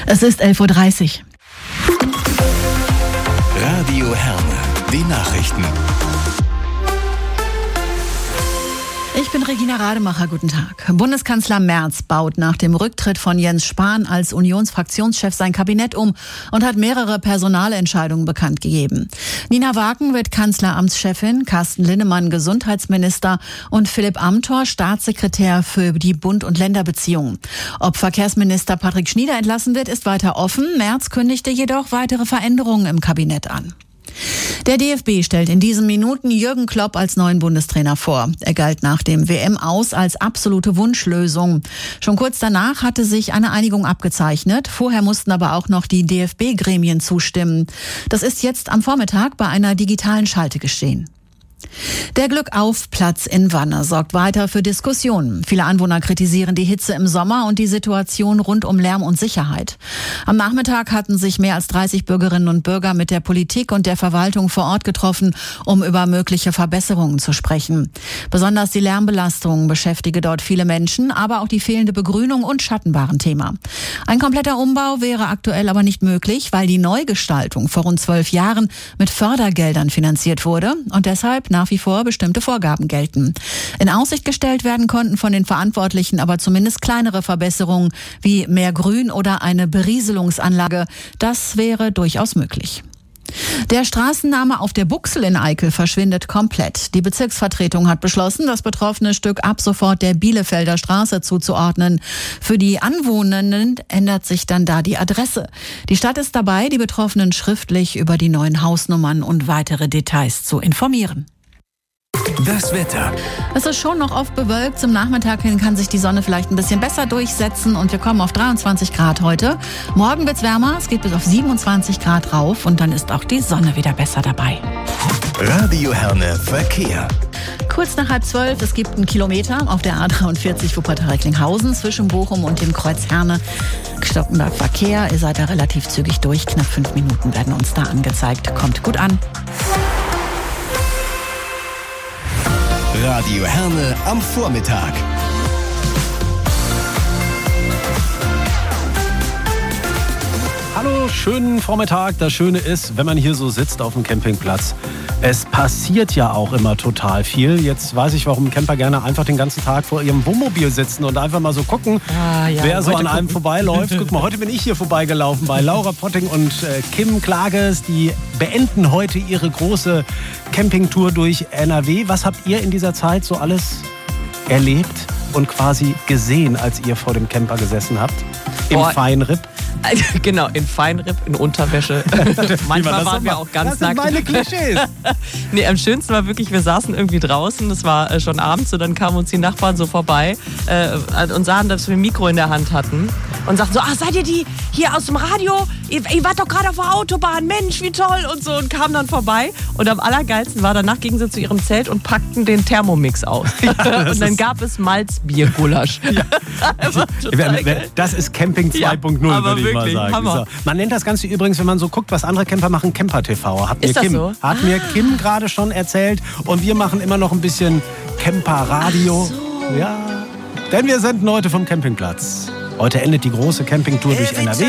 Es ist 11.30 Uhr. Radio Herne, die Nachrichten. Ich bin Regina Rademacher, guten Tag. Bundeskanzler Merz baut nach dem Rücktritt von Jens Spahn als Unionsfraktionschef sein Kabinett um und hat mehrere Personalentscheidungen bekannt gegeben. Nina Waken wird Kanzleramtschefin, Carsten Linnemann Gesundheitsminister und Philipp Amthor Staatssekretär für die Bund- und Länderbeziehungen. Ob Verkehrsminister Patrick Schnieder entlassen wird, ist weiter offen. Merz kündigte jedoch weitere Veränderungen im Kabinett an. Der DFB stellt in diesen Minuten Jürgen Klopp als neuen Bundestrainer vor. Er galt nach dem WM-Aus als absolute Wunschlösung. Schon kurz danach hatte sich eine Einigung abgezeichnet. Vorher mussten aber auch noch die DFB-Gremien zustimmen. Das ist jetzt am Vormittag bei einer digitalen Schalte geschehen. Der Glückauf-Platz in Wanne sorgt weiter für Diskussionen. Viele Anwohner kritisieren die Hitze im Sommer und die Situation rund um Lärm und Sicherheit. Am Nachmittag hatten sich mehr als 30 Bürgerinnen und Bürger mit der Politik und der Verwaltung vor Ort getroffen, um über mögliche Verbesserungen zu sprechen. Besonders die Lärmbelastung beschäftige dort viele Menschen, aber auch die fehlende Begrünung und Schatten waren Thema. Ein kompletter Umbau wäre aktuell aber nicht möglich, weil die Neugestaltung vor rund 12 Jahren mit Fördergeldern finanziert wurde und deshalb nach wie vor bestimmte Vorgaben gelten. In Aussicht gestellt werden konnten von den Verantwortlichen aber zumindest kleinere Verbesserungen wie mehr Grün oder eine Berieselungsanlage. Das wäre durchaus möglich. Der Straßenname auf der Buchsel in Eickel verschwindet komplett. Die Bezirksvertretung hat beschlossen, das betroffene Stück ab sofort der Bielefelder Straße zuzuordnen. Für die Anwohnenden ändert sich dann da die Adresse. Die Stadt ist dabei, die Betroffenen schriftlich über die neuen Hausnummern und weitere Details zu informieren. Das Wetter. Es ist schon noch oft bewölkt. Zum Nachmittag hin kann sich die Sonne vielleicht ein bisschen besser durchsetzen und wir kommen auf 23 Grad heute. Morgen wird's wärmer, es geht bis auf 27 Grad rauf und dann ist auch die Sonne wieder besser dabei. Radio Herne Verkehr. Kurz nach 11:30, es gibt einen Kilometer auf der A43 Wuppertal-Recklinghausen zwischen Bochum und dem Kreuz Herne. Stockender Verkehr, ihr seid da relativ zügig durch. Knapp 5 Minuten werden uns da angezeigt. Kommt gut an. Radio Herne am Vormittag. Hallo, schönen Vormittag. Das Schöne ist, wenn man hier so sitzt auf dem Campingplatz, es passiert ja auch immer total viel. Jetzt weiß ich, warum Camper gerne einfach den ganzen Tag vor ihrem Wohnmobil sitzen und einfach mal so gucken, wer so an einem vorbeiläuft. Guck mal, heute bin ich hier vorbeigelaufen bei Laura Potting und Kim Klages. Die beenden heute ihre große Campingtour durch NRW. Was habt ihr in dieser Zeit so alles erlebt und quasi gesehen, als ihr vor dem Camper gesessen habt? Im Feinripp? Genau, in Feinripp, in Unterwäsche. Manchmal waren wir auch ganz nackt. Das sind meine Klischees. Nee, am schönsten war wirklich, wir saßen irgendwie draußen, es war schon abends und dann kamen uns die Nachbarn so vorbei und sahen, dass wir ein Mikro in der Hand hatten und sagten so, seid ihr die hier aus dem Radio? Ihr wart doch gerade auf der Autobahn, Mensch, wie toll und so und kamen dann vorbei und am allergeilsten war, danach gingen sie zu ihrem Zelt und packten den Thermomix aus. Ja, und dann gab es Malzbiergulasch. Ja. Das ist Camping 2.0, würde ich mal sagen. So. Man nennt das Ganze übrigens, wenn man so guckt, was andere Camper machen, Camper-TV. Hat mir Kim gerade schon erzählt. Und wir machen immer noch ein bisschen Camper-Radio. So. Ja. Denn wir senden heute vom Campingplatz. Heute endet die große Campingtour durch NRW.